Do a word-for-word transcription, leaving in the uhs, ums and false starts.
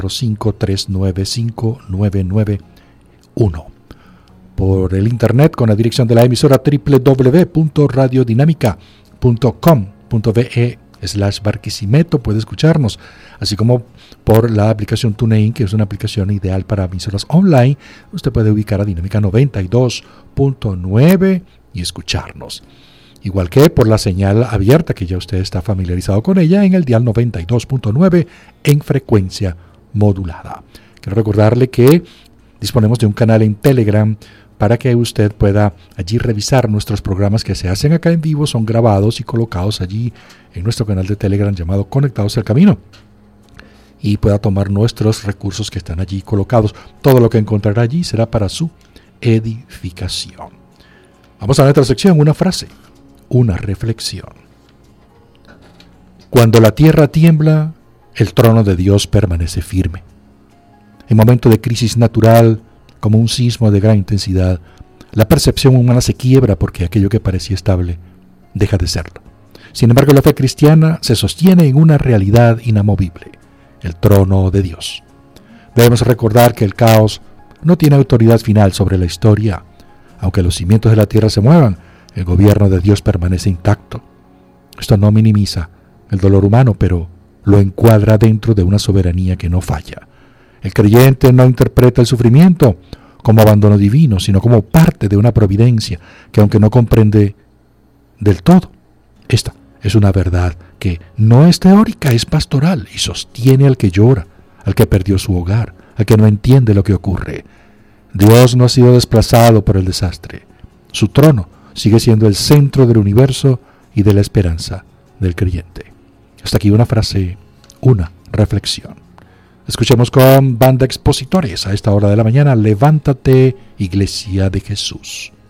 cinco tres nueve cinco nueve nueve uno. Por el internet con la dirección de la emisora doble u doble u doble u punto radio dinámica punto com punto be slash Barquisimeto puede escucharnos, así como por la aplicación TuneIn, que es una aplicación ideal para emisoras online. Usted puede ubicar a Dinámica noventa y dos punto nueve y escucharnos, igual que por la señal abierta, que ya usted está familiarizado con ella, en el dial noventa y dos punto nueve en frecuencia modulada. Quiero recordarle que disponemos de un canal en Telegram para que usted pueda allí revisar nuestros programas que se hacen acá en vivo, son grabados y colocados allí en nuestro canal de Telegram llamado Conectados al Camino, y pueda tomar nuestros recursos que están allí colocados. Todo lo que encontrará allí será para su edificación. Vamos a nuestra sección, una frase, una reflexión. Cuando la tierra tiembla, el trono de Dios permanece firme. En momento de crisis natural, como un sismo de gran intensidad, la percepción humana se quiebra porque aquello que parecía estable deja de serlo. Sin embargo, la fe cristiana se sostiene en una realidad inamovible, el trono de Dios. Debemos recordar que el caos no tiene autoridad final sobre la historia. Aunque los cimientos de la tierra se muevan, el gobierno de Dios permanece intacto. Esto no minimiza el dolor humano, pero lo encuadra dentro de una soberanía que no falla. El creyente no interpreta el sufrimiento como abandono divino, sino como parte de una providencia que, aunque no comprende del todo, esta es una verdad que no es teórica, es pastoral y sostiene al que llora, al que perdió su hogar, al que no entiende lo que ocurre. Dios no ha sido desplazado por el desastre. Su trono sigue siendo el centro del universo y de la esperanza del creyente. Hasta aquí una frase, una reflexión. Escuchemos con Banda Expositores a esta hora de la mañana, Levántate, Iglesia de Jesús.